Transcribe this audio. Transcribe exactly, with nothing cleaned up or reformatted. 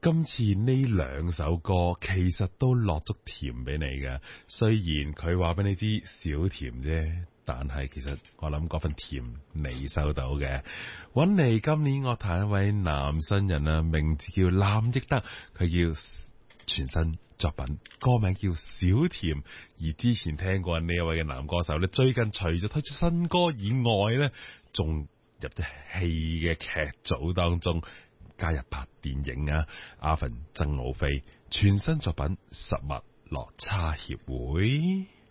今次呢兩首歌其實都落足甜俾你嘅，雖然佢話俾你知少甜啫，但係其實我諗嗰份甜你收到嘅。搵嚟今年樂壇一位男新人啊，名字叫藍奕德，佢叫全新作品，歌名叫小甜。而之前聽過呢一位嘅男歌手咧，最近除咗推出新歌以外咧，仲入咗戲嘅劇組當中，加入拍電影啊。阿芬曾奧飛全新作品《實物落差協會》。